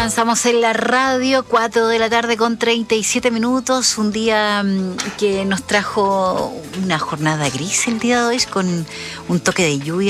avanzamos en la radio, 4 de la tarde con 37 minutos, un día que nos trajo una jornada gris el día de hoy, con un toque de lluvia